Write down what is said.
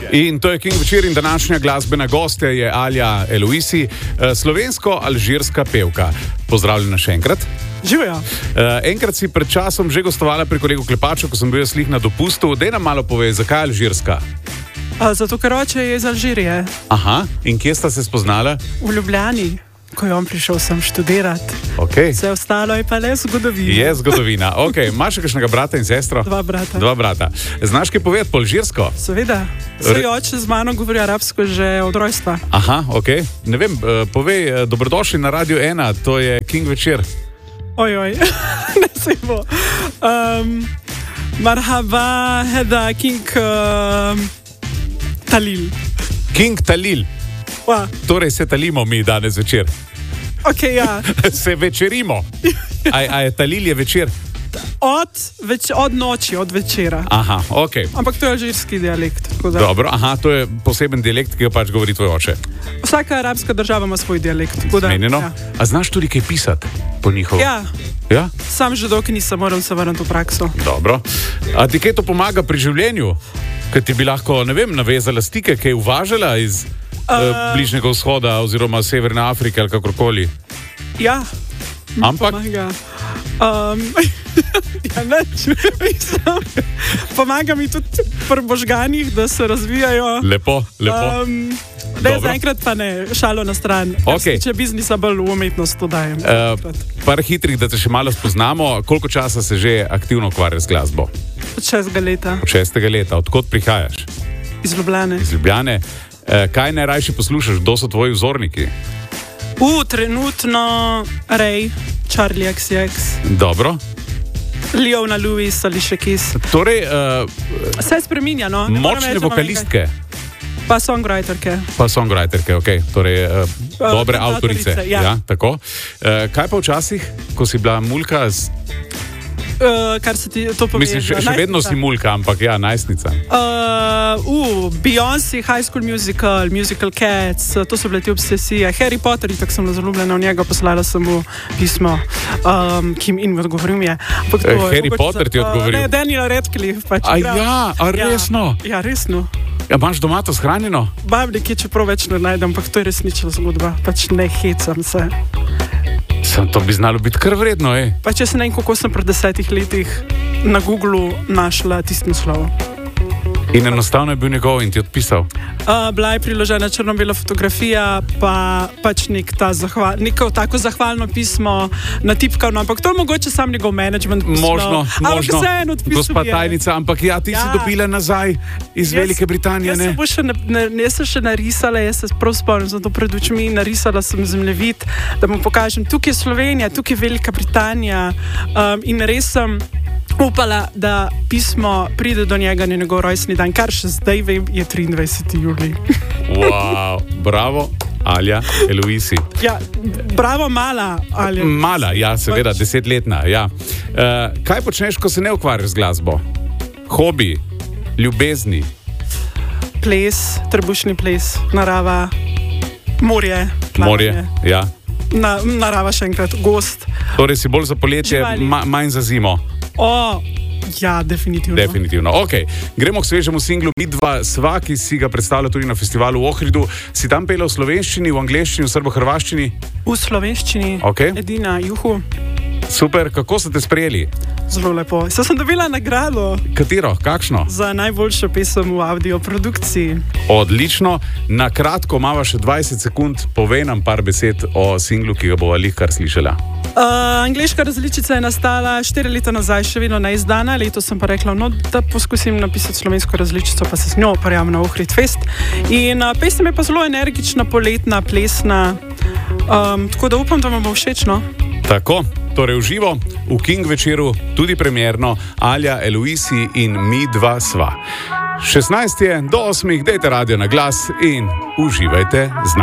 In to je King večer in današnja glasbena gostja je Alja Eloisi, slovensko-alžirska pevka. Pozdravljena še enkrat. Živijo. Enkrat si pred časom že gostovala pri kolegu Klepaču, ko sem bil jaz na dopustu. Dej nam malo pove, zakaj je alžirska? Zato, ker oče je iz Alžirije. Aha, in kje sta se spoznala? V Ljubljani, ko je on prišel sem študirati. Okay. Vse ostalo je pa le zgodovina. Je zgodovina. Okay. Imaš še kakšnega brata in sestro? Dva brata. Dva brata. Znaš kaj povedati po alžirsko? Seveda. Saj oče z mano govori arabsko že od rojstva. Aha, ok. Ne vem, povej, dobrodošli na Radio 1, to je King večer. Ojoj, ne se bo. Marhaba, heda, King Talil. King Talil. Wow. Torej se talimo mi danes večer. Ok, ja. Se večerimo. A je Talil je večer? Od noči, od večera. Aha, ok. Ampak to je alžirski dialekt. Dobro, aha, to je poseben dialekt, ki ga pač govori tvoj oče. Vsaka arabska država ima svoj dialekt. Zmenjeno. Ja. A znaš tudi kaj pisati po njihovo? Ja. Ja? Sam že dolgo nisem, moram se vrniti v prakso. Dobro. A ti kaj to pomaga pri življenju? Ker ti bi lahko, ne vem, navezala stike, kaj uvažala iz Bližnjega vzhoda oziroma Severne Afrike ali kakorkoli? Ja. Ampak? Ja, neč. Pomaga mi tudi pri možganih, da se razvijajo. Lepo, lepo. Ne, zaenkrat pa ne, šalo na stran. Okay. Če biznisa bolj v umetnost to dajem. Par hitrih, da te še malo spoznamo. Koliko časa se že aktivno ukvarjaš z glasbo? Od 6. leta. Od 6. leta. Odkot prihajaš? Iz Ljubljane. Iz Ljubljane. Kaj najrajši poslušaš? Kdo so tvoji vzorniki? Trenutno Ray, Charlie XCX. Dobro. Leona Lewis ali še kis. Torej, se spreminja, no? Močne vokalistke. Pa songwriterke. Pa songwriterke, ok. Torej, dobre avtorice. Ja. Ja, tako. Kaj pa včasih, ko si bila mulka z... Kar se ti to pomeni? Mislim, še vedno si mulka, ampak ja, najstnica. Beyoncé, High School Musical, Musical Cats, to so bile te obsesije. Harry Potter, tako sem zaljubljena v njega, poslala sem mu pismo, ki mi odgovoril mi je. Harry Potter ti odgovoril? Ne, Daniel Radcliffe pač. Resno? Ja, resno. Ja, imaš doma to shranjeno? Bam, nekje čeprav več ne najdem, ampak to je resnična zgodba, pač ne hecam se. To bi znalo biti kar vredno, Pa če se ne vem, kako sem pred 10 letih na Googlu našla tisto naslov. In enostavno je bil njegov in ti odpisal? Bila je priložena črno-bela fotografija, pa pač neko tako zahvalno pismo natipkano, ampak to je mogoče sam njegov management poslal. Možno, gospa tajnica, ampak ja, ti si dobila nazaj iz Velike Britanije, ne? Jaz sem še narisala, jaz se prav spomnim, zato pred očmi narisala sem zemljevid, da mu pokažem, tukaj je Slovenija, tukaj je Velika Britanija, in res sem upala, da pismo pride do njega na njegov rojstni dan, kar še zdaj vem, je 23. julij. Wow, bravo, Alja Eloisi. Ja, bravo, mala Alja. Mala, ja, seveda, 10-letna, ja. Kaj počneš, ko se ne ukvarjaš z glasbo? Hobi, ljubezni? Ples, trebušni ples, narava, morje. Morje, ja. Narava še enkrat, gost. Torej si bolj za poletje, manj za zimo. Ja, definitivno. Definitivno. Ok, gremo k svežemu singlu Midva sva, ki si ga predstavlja tudi na festivalu v Ohridu. Si tam pela v slovenščini, v angleščini, v srbo-hrvaščini? V slovenščini, edina, juhu. Super, kako so te sprejeli? Zelo lepo. Sem dobila nagrado. Katero? Kakšno? Za najboljšo pesem v audioprodukciji. Odlično. Na kratko, imava še 20 sekund, povej nam par besed o singlu, ki ga bova lihkar slišala. Angleška različica je nastala 4 leta nazaj, še vedno neizdana. Letos sem pa rekla, da poskusim napisati slovensko različico, pa se z njo prijavim na Ohrid Fest. In pesem je pa zelo energična, poletna, plesna. Tako da upam, da vam bo všeč, no? Tako, torej v živo, v King večeru, tudi premierno, Alja Eloisi in Midva sva. 16 je do 8, dajte radio na glas in uživajte z nami.